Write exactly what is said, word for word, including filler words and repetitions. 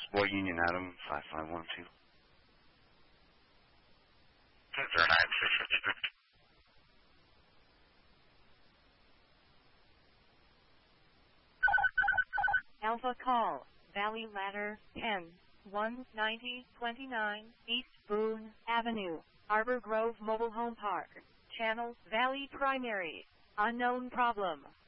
Boy Union Adam, five five one two. two zero nine six six. Alpha Call, Valley Ladder, ten, one ninety, twenty-nine, East Boone Avenue, Arbor Grove Mobile Home Park, Channel, Valley Primary, unknown problem.